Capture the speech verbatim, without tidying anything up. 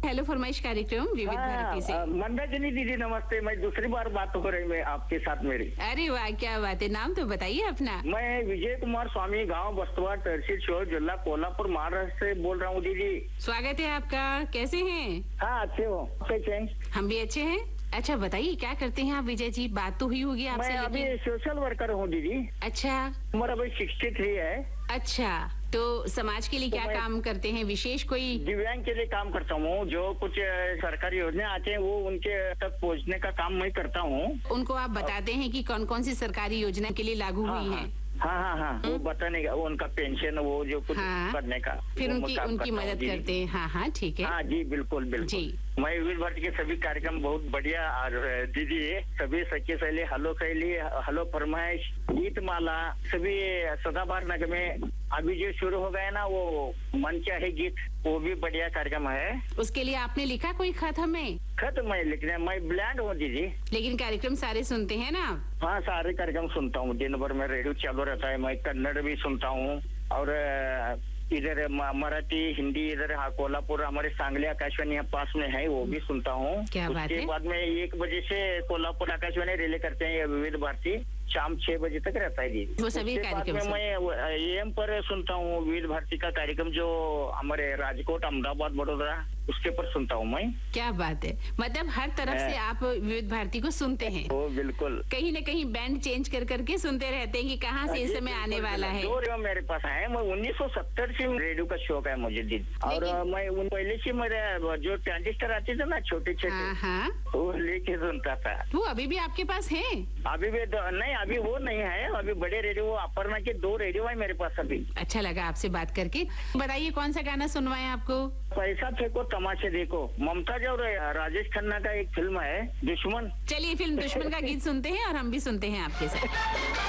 Hello फरमाइश कार्यक्रम विविध भारती से। मंदाकिनी दीदी नमस्ते। मैं दूसरी बार बात हो रही है आपके साथ मेरी। अरे वाह, क्या बात है। नाम तो बताइए अपना। मैं विजय कुमार स्वामी, गांव बस्तवा, तहसील शोर, जिला कोल्हापुर, महाराष्ट्र से बोल रहा हूँ दीदी। स्वागत है आपका। कैसे हैं? हाँ अच्छे हो, कैसे हैं? हम भी अच्छे हैं। अच्छा बताइए, क्या करते हैं आप विजय जी? बात तो हुई होगी आपसे। मैं अभी सोशल वर्कर हूँ दीदी। अच्छा, उम्र अभी सिक्सटी थ्री है। अच्छा, तो समाज के लिए तो क्या काम करते हैं? विशेष कोई? दिव्यांग के लिए काम करता हूँ। जो कुछ सरकारी योजना आते हैं वो उनके तक पहुँचने का काम मैं करता हूँ। उनको आप बताते हैं कि कौन कौन सी सरकारी योजना के लिए लागू हाँ, हुई हाँ, है? हाँ हाँ हाँ वो बताने का, वो उनका पेंशन, वो जो कुछ हाँ, करने का, फिर वो उनकी काम उनकी करता हूँ मदद दीदी। करते हैं। हाँ हाँ ठीक है। हाँ जी बिल्कुल बिल्कुल जी। मैं विविध भारती के सभी कार्यक्रम बहुत बढ़िया। और दीदी सभी सच्ची शैली, हलो शैली, हलो फरमाइश, गीत माला, सभी सदाबहार नगमे अभी जो शुरू हो गए ना, वो मन चाहे गीत, वो भी बढ़िया कार्यक्रम है। उसके लिए आपने लिखा कोई खत हमें? खत मैं लिखने, मैं ब्लैंड हूँ दीदी। लेकिन कार्यक्रम सारे सुनते हैं ना आप? हाँ सारे कार्यक्रम सुनता हूँ, दिन भर में रेडियो चालू रहता है। मैं कन्नड़ भी सुनता हूँ और इधर मराठी, हिंदी, इधर हाँ कोल्हापुर हमारे सांगली आकाशवाणी यहाँ पास में है, वो भी सुनता हूँ। क्या बात उसके है। बाद में एक बजे से कोल्हापुर आकाशवाणी रिले करते हैं विविध भारती, शाम छह बजे तक रहता है दीदी। वो सभी उसके बाद कार्यक्रम में सुन- मैं एएम पर सुनता हूँ विविध भारती का कार्यक्रम, जो हमारे राजकोट, अहमदाबाद, बड़ोदरा, उसके पर सुनता हूँ मैं। क्या बात है। मतलब हर तरफ है। से आप विविध भारती को सुनते हैं। वो बिल्कुल कहीं न कहीं बैंड चेंज कर करके सुनते रहते हैं कि कहाँ से इस समय आने वाला है। दो रेडियो मेरे पास है। मैं उन्नीस सौ सत्तर से रेडियो का शौक है मुझे दीदी। और लेकिन- मैं उन पहले से मेरे जो ट्रांजिस्टर आते थे ना छोटे हाँ छोटे, हाँ, वो लेके सुनता था। वो अभी भी आपके पास है? अभी भी दो- नहीं, अभी वो नहीं है। अभी बड़े रेडियो, वो अपर्णा के दो रेडियो है मेरे पास अभी। अच्छा लगा आपसे बात करके। बताइए कौन सा गाना सुनवाएं आपको? पैसा फेंको तमाशे देखो, ममताज और राजेश खन्ना का एक फिल्म है दुश्मन। चलिए फिल्म दुश्मन का गीत सुनते हैं और हम भी सुनते हैं आपके साथ।